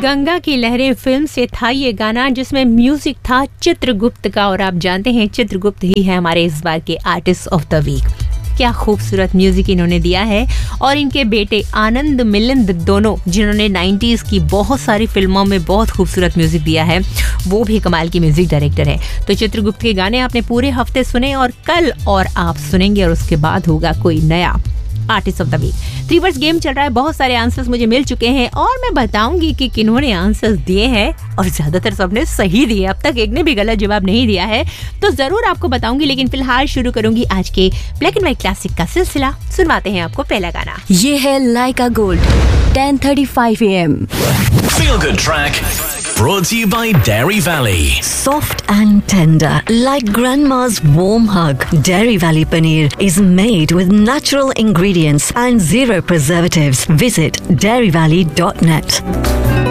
गंगा की लहरें फिल्म से था ये गाना, जिसमें म्यूजिक था चित्रगुप्त का। और आप जानते हैं चित्रगुप्त ही है हमारे इस बार के आर्टिस्ट ऑफ द वीक। क्या खूबसूरत म्यूजिक इन्होंने दिया है। और इनके बेटे आनंद मिलिंद दोनों, जिन्होंने 90s की बहुत सारी फिल्मों में बहुत खूबसूरत म्यूजिक दिया है, वो भी कमाल की म्यूजिक डायरेक्टर है। तो चित्रगुप्त के गाने आपने पूरे हफ्ते सुने और कल और आप सुनेंगे, और उसके बाद होगा कोई नया artist of the week. 3 words game चल रहा है, बहुत सारे आंसर्स मुझे मिल चुके हैं और मैं बताऊंगी कि किन्होंने आंसर्स दिए हैं, और ज्यादातर सबने सही दिए। अब तक एक ने भी गलत जवाब नहीं दिया है, तो जरूर आपको बताऊंगी। लेकिन फिलहाल शुरू करूंगी आज के ब्लैक एंड व्हाइट क्लासिक का सिलसिला। सुनवाते हैं आपको पहला गाना। ये है लाइका gold 10:35 AM। Feel Good Track brought to you by Dairy Valley. Soft and tender, like grandma's warm hug. Dairy Valley paneer is made with natural ingredients and zero preservatives. Visit dairyvalley.net.